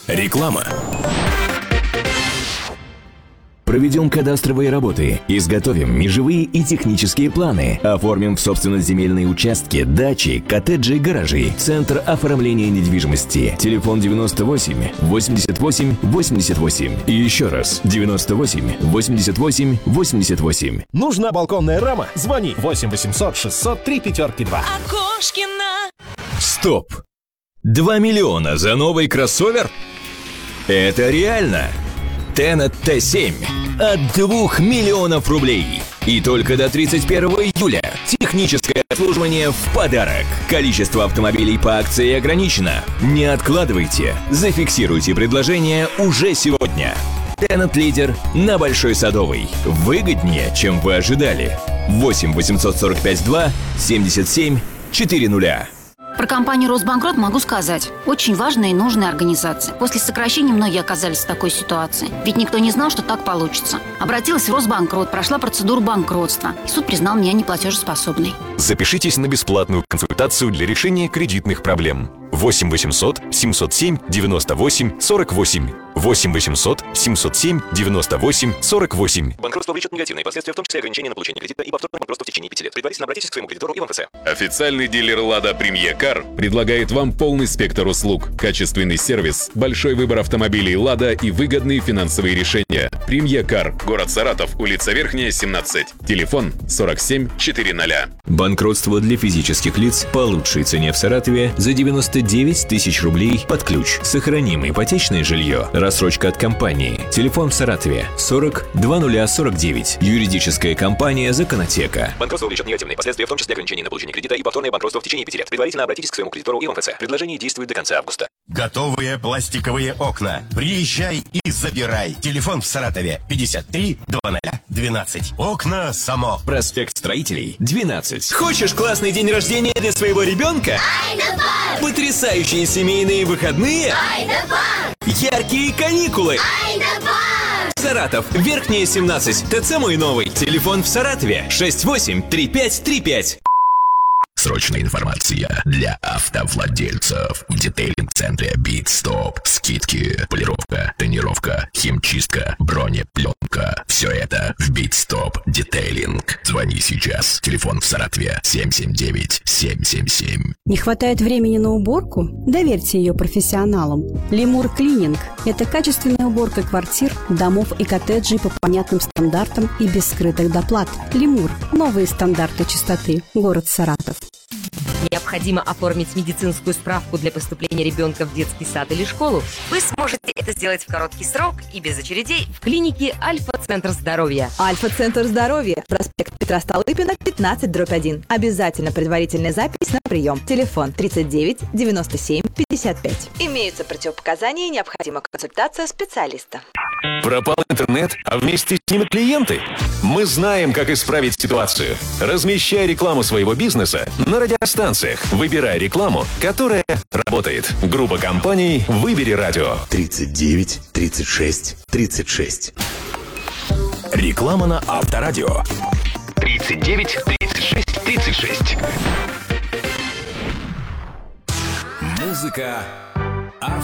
Реклама. Проведем кадастровые работы, изготовим межевые и технические планы, оформим в собственность земельные участки, дачи, коттеджи, гаражи. Центр оформления недвижимости. Телефон 98 88 88. И еще раз 98 88 88. Нужна балконная рама? Звони 8 800 603 5-2. Окошкина. Стоп! 2 миллиона за новый кроссовер? Это реально! Tennet T7 от 2 миллионов рублей. И только до 31 июля. Техническое обслуживание в подарок. Количество автомобилей по акции ограничено. Не откладывайте. Зафиксируйте предложение уже сегодня. Tennet лидер на Большой Садовой. Выгоднее, чем вы ожидали. 8 845 2 77 400. Про компанию «Росбанкрот» могу сказать. Очень важная и нужная организация. После сокращений многие оказались в такой ситуации. Ведь никто не знал, что так получится. Обратилась в Росбанкрот, прошла процедуру банкротства. И суд признал меня неплатежеспособной. Запишитесь на бесплатную консультацию для решения кредитных проблем. 8 800 707 98 48. 8 800 707 98 48. Банкротство влечет негативные последствия, в том числе ограничения на получение кредита и повторное банкротство в течение 5 лет. Предварительно обратитесь к своему кредитору и в МФЦ. Официальный дилер «Лада Премьер Кар» предлагает вам полный спектр услуг, качественный сервис, большой выбор автомобилей «Лада» и выгодные финансовые решения. Премьер Кар, город Саратов, улица Верхняя, 17. Телефон 47 400. Банкротство для физических лиц по лучшей цене в Саратове за 99 тысяч рублей под ключ. Сохраним ипотечное жилье. Рассрочка от компании. Телефон в Саратове 40 2049. Юридическая компания «Законотека». Банкротство влечет негативные последствия, в том числе ограничения на получение кредита и повторное банкротство в течение 5 лет. Предварительно обратитесь к своему кредитору и в МФЦ. Предложение действует до конца августа. Готовые пластиковые окна. Приезжай и забирай. Телефон в Саратове 53 0012. Окна «Само». Проспект Строителей 12. Хочешь классный день рождения для своего ребенка? Потрясающие семейные выходные? Яркие каникулы? Саратов, Верхняя, 17. ТЦ «Мой новый». Телефон в Саратове 683535. Срочная информация для автовладельцев. В детейлинг-центре BitStop. Скидки, полировка, тонировка, химчистка, бронепленка. Все это в BitStop Detailing. Звони сейчас. Телефон в Саратове 779-777. Не хватает времени на уборку? Доверьте ее профессионалам. Лемур Клининг – это качественная уборка квартир, домов и коттеджей по понятным стандартам и без скрытых доплат. Лемур – новые стандарты чистоты. Город Саратов. Необходимо оформить медицинскую справку для поступления ребенка в детский сад или школу? Вы сможете это сделать в короткий срок и без очередей в клинике Альфа-Центр здоровья. Альфа-Центр здоровья. Проспект Петра Столыпина, 15/1. Обязательно предварительная запись на прием. Телефон 39 97 55. Имеются противопоказания и необходима консультация специалиста. Пропал интернет, а вместе с ним и клиенты? Мы знаем, как исправить ситуацию. Размещай рекламу своего бизнеса на радиостанциях. Выбирай рекламу, которая работает. Группа компаний «Выбери радио». 39 36 36. Реклама на Авторадио. 39 36 36. Музыка